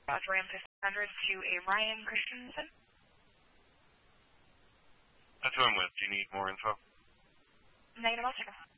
Roger, Ram 1500 to a Ryan Christensen. That's who I'm with. Do you need more info? Negative, I'll check him.